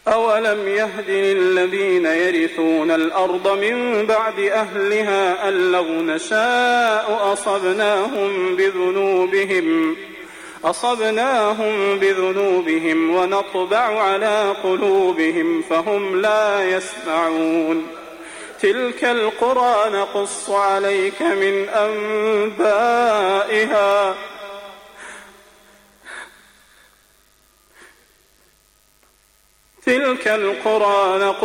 أولم يهد للذين يرثون الأرض من بعد أهلها أن لو نشاء أصبناهم بذنوبهم ونطبع على قلوبهم فهم لا يسمعون. تلك القرى نقص عليك من أنبائها